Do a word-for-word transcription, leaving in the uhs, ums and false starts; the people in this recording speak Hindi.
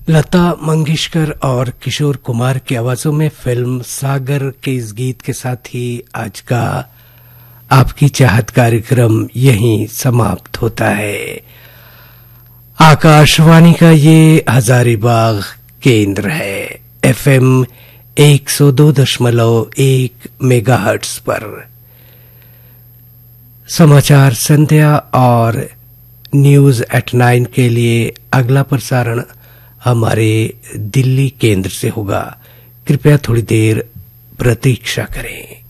लता मंगेशकर और किशोर कुमार की आवाजों में फिल्म सागर के इस गीत के साथ ही आज का आपकी चाहत कार्यक्रम यहीं समाप्त होता है। आकाशवाणी का ये हजारीबाग केंद्र है, एफएम एक सौ दो दशमलव एक मेगाहर्ट्ज पर। समाचार संध्या और न्यूज एट नाइन के लिए अगला प्रसारण हमारे दिल्ली केंद्र से होगा। कृपया थोड़ी देर प्रतीक्षा करें।